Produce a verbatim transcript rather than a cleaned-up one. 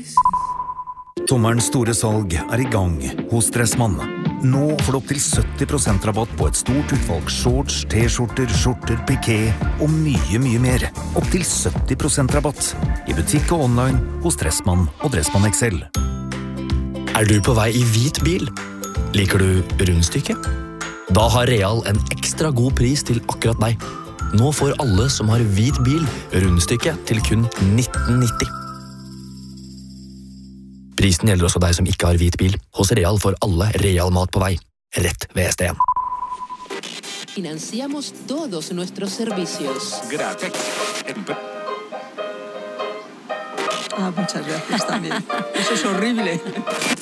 Sommerens store salg er i gang hos Dressmann. Nå får du opp til sytti prosent rabatt på et stort utvalg shorts, t-skjorter, skjorter, piké og mye, mye mer. Opp til sytti prosent rabatt i butikk og online hos Dressmann og Dressmann X L. Er du på vei i hvit bil? Liker du rundstykke? Da har Real en ekstra god pris til akkurat deg. Nå får alle som har hvit bil rundstykke til kun nitten nitti. Prisen gjelder også deg som ikke har hvit bil. Hos Real får alle Real mat på vei. Rett ved S D en. Financiamos todos nuestros servicios. Gracias. Ah, muchas gracias también. Eso es horrible.